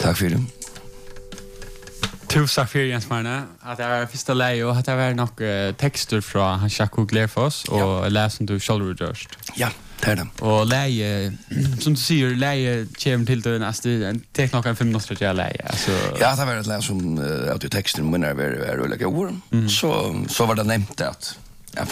Tack för det. Tusen för Jens Marne. Att det är första läge och att det är nog texter från han Jaco Glerfoss och läsen du själv just. Ja, det är det. Och läge som du säger läge kommer till den nästa det nog en 5 minuter till läge. Alltså ja, det var ett läs som av texten men är olika ord. Så var det nämnt att jag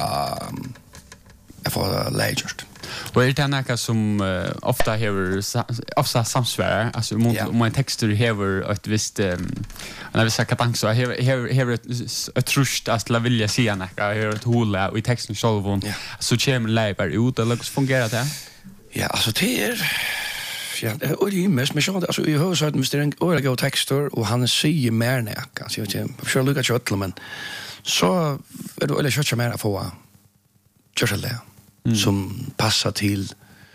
får läge just. Och är det något som ofta samsvarar alltså om en texter häver ett visst när vi säger kadans så häver ett trust att la vilja se något häver ett hål och i texten själv så kommer läbar ut eller hur fungerar det? Ja, alltså det och det är mest men så alltså jag hör så att Mr. Ola går texter och han säger mer näka alltså jag försöker lucka till men så är det eller köra mer för köra det som passar till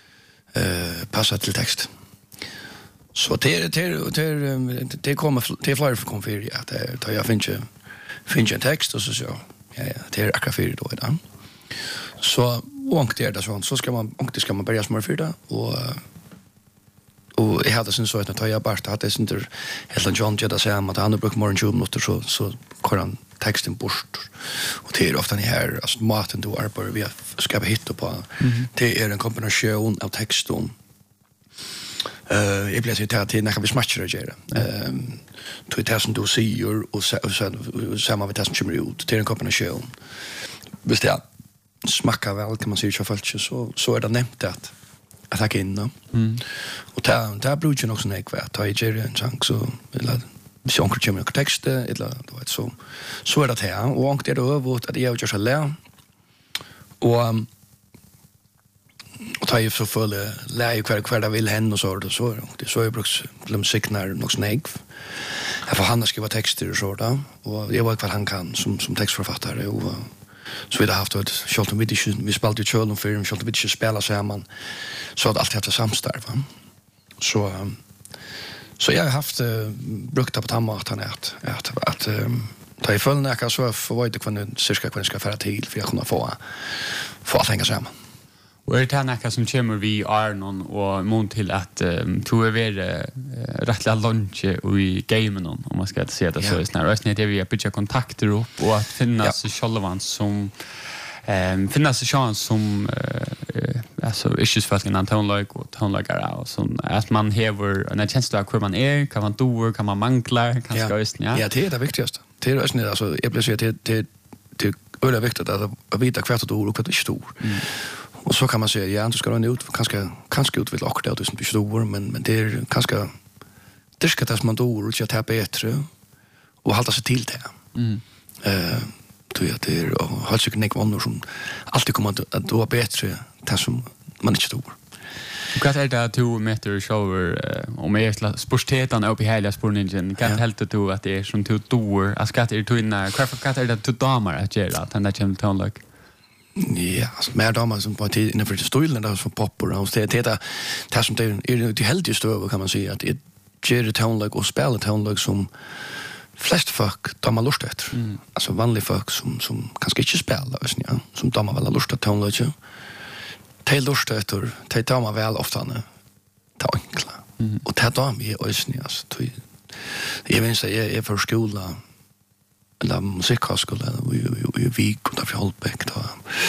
text. Så det kommer till fler för konfir att ta jag finns en text och så ja det är akkurat för då idag. Så och det är det så ska man börja smör för det och jag hade sen så att jag bara hade det inte helt John Jeda säger att han har brukt morgon 20 minuter så kör han texten bort och det är ofta ni här alltså maten du arbetar vi ska hitta på det är en kombination av text och jag blir så till när vi smatchar det till det som du säger och samma med det som kommer ut det är en kombination visst det smakar väl kan man säga så falskt så är det nämnt att jag in då och där blir ju också nekvärt ta i en chans så eller så onkel kommer text eller då vet så är det här och det då vart att jag just lär och ta ju så full lär kvar vill henne och så det så jag bruks glöm signar något snägg för han skriva texter och så där och jag var kvar han kan som textförfattare och så vi har haft ett short och vi spelade ju challenge för en short och vi spelar samman så att allt heter samstarv så jag har haft brukt på tammat han att ta i fullnäka så för det kan cirka kan ska föra till för jag kunna få att hänga samman. Och är det något som kommer vi Arnon och mån till att to är rättliga lunch i gamen om man ska säga det så är snarare det vi har byggt kontakter upp och att finna sig själva som finna sig chans som alltså issues för en tonlag och tonlagare och så att man häver en känsla av hur man är kan man då kan man mangla kan ska just ja det är det viktigaste det är ju alltså jag blir så det är viktigt att veta kvart och vad det står och så kan man säga ja du ska nå ut kanske ut vill också det som du står men det är kanske det ska tas man då och ta bättre och hålla sig till det tror jag det är och har sig nek vannor som alltid kommer att då bättre det som man inte tror. Vad är det 2 meter shower om jag sporteten upp i hela sportningen kan helt då att det är som 2 dår att ska det inna kvar är det 2 damer att göra att den kommer tonlag. Ja, mer damer som på tid innan för stolen där som poppar och det som det helt just över kan man säga att det ger tonlag och spelar tonlag som flest folk de har lust efter. Alltså vanliga folk som kanske inte spelar som de har väl lust att tonlag. De lust efter de tar väl ofta ta enkla. Och det de är ösning alltså. Jag vill säga jag är för skola eller musikhögskola i Vik och därför Holbeck då.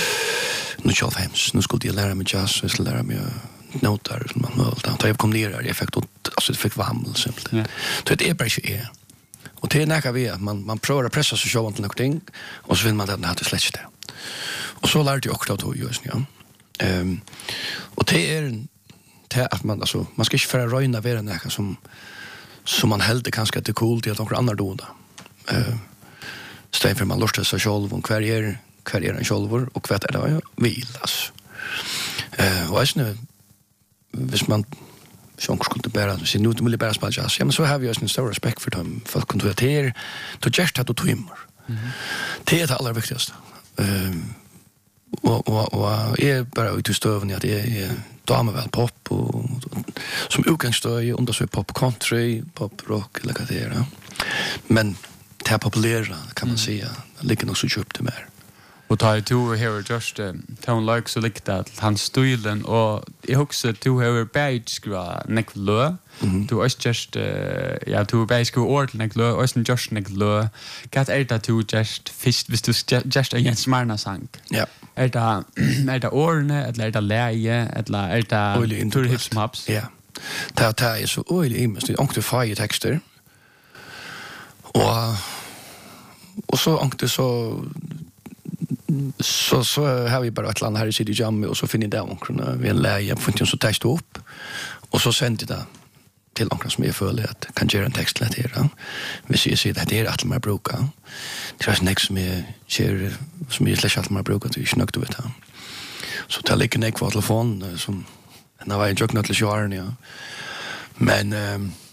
Nu skulle jag lära mig jazz, jag skulle lära mig noter som man hör. Då jag kom ner där, jag fick alltså det fick vammel simpelt. Så det är bara så och det är näka vi att man prövar att pressa sig själv till någonting och så vill man att det hade släckt det. Och så lärde jag också då just och det är att man alltså man ska inte föra röjna vara näka som man helt kanske att det är coolt att några andra då. Stäm för man lustar sig själv och kvar är en själv och kvart är det vill alltså. Och nu hvis man som skulle bära så nu vill bära spela jazz. Ja men så har vi ju en stor respekt för dem för kontrater till just att du himmar. Det är det allra viktigaste. Och är bara ut i stöven att det är damer väl pop och som utgångsstöj under så pop country, pop rock eller vad det är. Men det är populära kan man säga ligger nog så djupt det mer. Och tar ju två här just town like så lite att han stilen och jag också två här page skra neklö du är just ja du basically ordentligt neklö och sen just neklö gat älta du just fisk visst du just en smarna sang ja älta ordne eller läge eller älta tur hips maps ja det är så öl i måste också fire texter och så ankte så har vi bara ett land här i City Jam och så finner det omkring vi en läge på funtion så testa upp och så sände det till omkring som jag följer att kan göra en text lätt här. Vi ser att det är att man brukar. Det är nästa som jag kör som jag släcker att man brukar till snökt ut här. Så tar lika nek på telefon som när var jag joggade till Jörn ja. Men